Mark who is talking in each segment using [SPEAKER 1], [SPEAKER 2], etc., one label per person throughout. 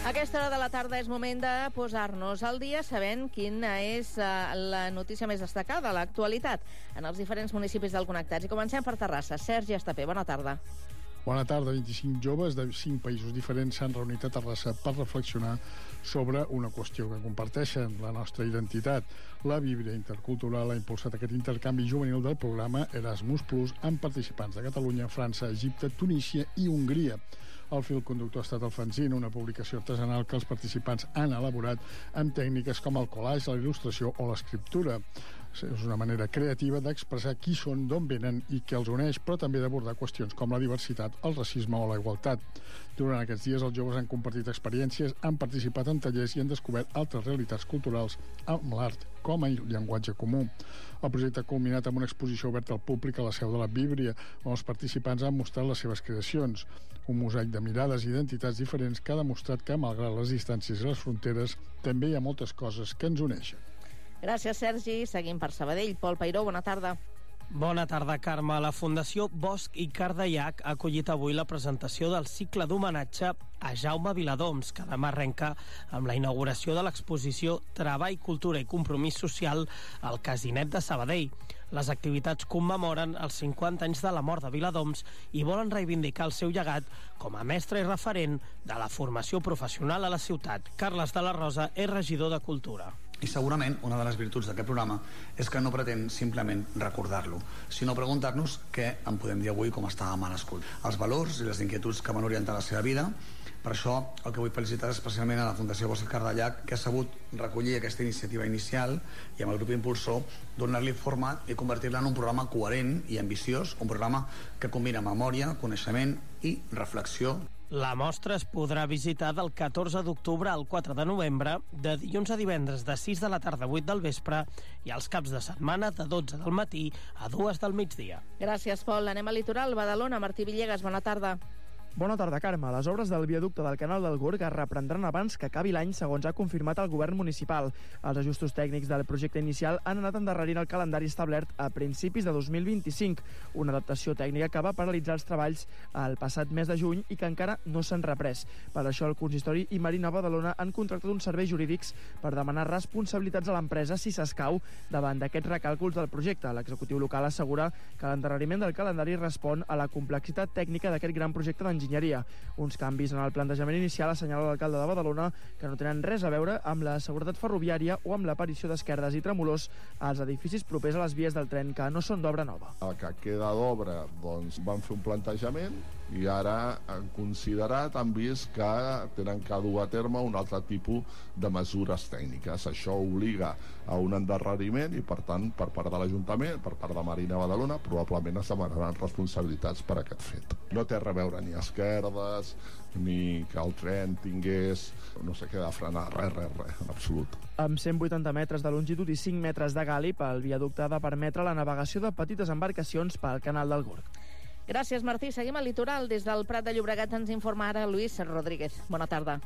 [SPEAKER 1] A aquesta hora de la tarda és moment de posar-nos al dia sabent quina és la notícia més destacada, l'actualitat, en els diferents municipis del Connectats. I comencem per Terrassa. Sergi Estapé, bona tarda.
[SPEAKER 2] Bona tarda. 25 joves de 5 països diferents s'han reunit a Terrassa per reflexionar sobre una qüestió que comparteixen, la nostra identitat. La Víbria Intercultural ha impulsat aquest intercanvi juvenil del programa Erasmus+, amb participants de Catalunya, França, Egipte, Tunísia i Hongria. El fil conductor ha estat el fanzine, una publicació artesanal que els participants han elaborat amb tècniques com el collage, la il·lustració o l'escriptura. És una manera creativa d'expressar qui són, d'on venen i què els uneix, però també d'abordar qüestions com la diversitat, el racisme o la igualtat. Durant aquests dies els joves han compartit experiències, han participat en tallers i han descobert altres realitats culturals amb l'art com a llenguatge comú. El projecte ha culminat amb una exposició oberta al públic a la seu de la Víbria, on els participants han mostrat les seves creacions. Un mosaic de mirades i identitats diferents que ha demostrat que, malgrat les distàncies i les fronteres, també hi ha moltes coses que ens uneixen.
[SPEAKER 1] Gràcies, Sergi. Seguim per Sabadell. Pol Peiró, bona tarda.
[SPEAKER 3] Bona tarda, Carme. La Fundació Bosch i Cardellac ha acollit avui la presentació del cicle d'homenatge a Jaume Viladoms, que demà arrenca amb la inauguració de l'exposició Treball, Cultura i Compromís Social al Casinet de Sabadell. Les activitats commemoren els 50 anys de la mort de Viladoms i volen reivindicar el seu llegat com a mestre i referent de la formació professional a la ciutat. Carles de la Rosa és regidor de Cultura.
[SPEAKER 4] I segurament una de les virtuts d'aquest programa és que no pretén simplement recordar-lo, sinó preguntar-nos què en podem dir avui com estàvem a l'escut. Els valors i les inquietuds que van orientar la seva vida. Per això el que vull felicitar especialment a la Fundació Bosch i Cardellac, que ha sabut recollir aquesta iniciativa inicial i amb el grup impulsor donar-li forma i convertir-la en un programa coherent i ambiciós, un programa que combina memòria, coneixement i reflexió.
[SPEAKER 3] La mostra es podrà visitar del 14 d'octubre al 4 de novembre, de dilluns a divendres de 6 de la tarda a 8 del vespre i els caps de setmana de 12 del matí a 2 del migdia.
[SPEAKER 1] Gràcies, Pol. Anem al litoral. Badalona. Martí Villegas, bona tarda.
[SPEAKER 5] Bona tarda, Carme. Les obres del viaducte del Canal del Gorg es reprendran abans que acabi l'any, segons ha confirmat el govern municipal. Els ajustos tècnics del projecte inicial han anat endarrerint el calendari establert a principis de 2025, una adaptació tècnica que va paralitzar els treballs el passat mes de juny i que encara no s'han reprès. Per això el consistori i Marina Badalona han contractat uns serveis jurídics per demanar responsabilitats a l'empresa si s'escau davant d'aquests recàlculs del projecte. L'executiu local assegura que l'endarreriment del calendari respon a la complexitat tècnica d'aquest gran projecte d'enginyeria. Uns canvis en el plantejament inicial, assenyala l'alcalde de Badalona, que no tenen res a veure amb la seguretat ferroviària o amb l'aparició d'esquerdes i tremolors als edificis propers a les vies del tren, que no són d'obra nova.
[SPEAKER 6] El que queda d'obra, doncs, van fer un plantejament i ara han considerat, han vist que tenen que dur a terme un altre tipus de mesures tècniques. Això obliga a un endarreriment i, per tant, per part de l'Ajuntament, per part de Marina Badalona, probablement es demanaran responsabilitats per aquest fet. No té res a veure ni esquerdes, ni que el tren tingués no sé què de frenar, res, en absolut.
[SPEAKER 5] Amb 180 metres de longitud i 5 metres de gàlib, el viaducte ha de permetre la navegació de petites embarcacions pel Canal del Gorg.
[SPEAKER 1] Gràcies, Martí. Seguim al litoral. Des del Prat de Llobregat ens informa ara Luis Rodríguez. Bona tarda.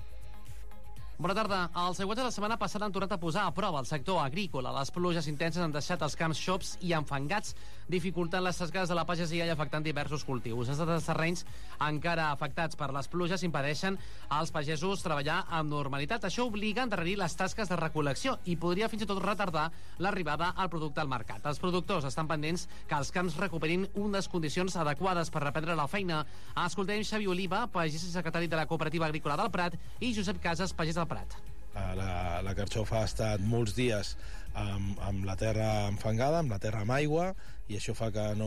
[SPEAKER 7] Bona tarda. Els aiguats de la setmana passada han tornat a posar a prova el sector agrícola. Les pluges intenses han deixat els camps xops i enfangats, dificultant les tasques de la pagesia i afectant diversos cultius. Els altres terrenys encara afectats per les pluges impedeixen als pagesos treballar amb normalitat. Això obliga a endarrerir les tasques de recol·lecció i podria fins i tot retardar l'arribada al producte al mercat. Els productors estan pendents que els camps recuperin unes condicions adequades per reprendre la feina. Escoltem Xavi Oliva, pagès i secretari de la Cooperativa Agrícola del Prat, i Josep Casas, pagès del Prat.
[SPEAKER 8] La carxofa ha estat molts dies amb la terra enfangada, amb la terra amb aigua, i això fa que no